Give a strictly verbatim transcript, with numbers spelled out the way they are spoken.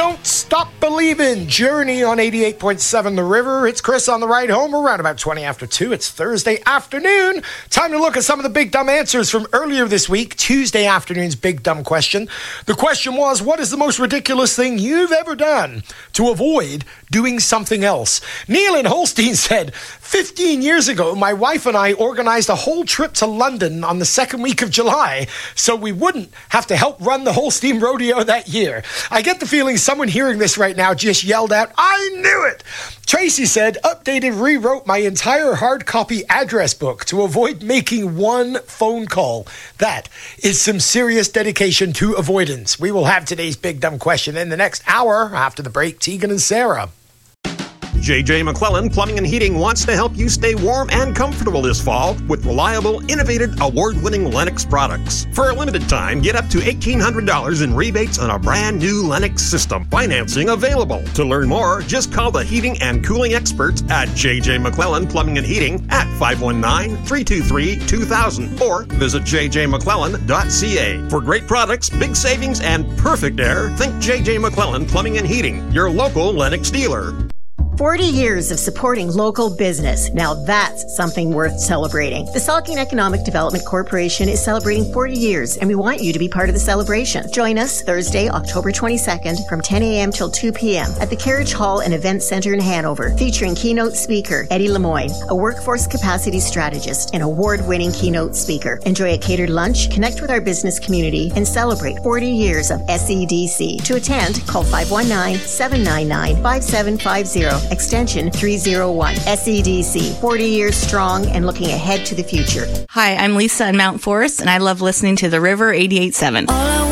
Don't Stop Believin', Journey on eighty-eight point seven The River. It's Chris on the ride home around about twenty after two. It's Thursday afternoon. Time to look at some of the big dumb answers from earlier this week, Tuesday afternoon's big dumb question. The question was, what is the most ridiculous thing you've ever done to avoid doing something else? Neil in Holstein said, fifteen years ago, my wife and I organized a whole trip to London on the second week of July so we wouldn't have to help run the Holstein Rodeo that year. I get the feeling someone hearing this right now just yelled out, I knew it! Tracy said, updated, rewrote my entire hard copy address book to avoid making one phone call. That is some serious dedication to avoidance. We will have today's big dumb question in the next hour after the break. Tegan and Sarah. J J McClellan Plumbing and Heating wants to help you stay warm and comfortable this fall with reliable, innovative, award-winning Lennox products. For a limited time, get up to eighteen hundred dollars in rebates on a brand new Lennox system. Financing available. To learn more, just call the heating and cooling experts at J J McClellan Plumbing and Heating at five one nine, three two three, two thousand or visit j j mcclellan dot c a. For great products, big savings, and perfect air, think J J McClellan Plumbing and Heating, your local Lennox dealer. forty years of supporting local business. Now that's something worth celebrating. The Saugeen Economic Development Corporation is celebrating forty years, and we want you to be part of the celebration. Join us Thursday, October twenty-second from ten a.m. till two p.m. at the Carriage Hall and Event Center in Hanover, featuring keynote speaker Eddie Lemoyne, a workforce capacity strategist and award-winning keynote speaker. Enjoy a catered lunch, connect with our business community, and celebrate forty years of S E D C. To attend, call five one nine, seven nine nine, five seven five zero. Extension three oh one. S E D C, forty years strong and looking ahead to the future. Hi, I'm Lisa in Mount Forest, and I love listening to The River eighty-eight point seven.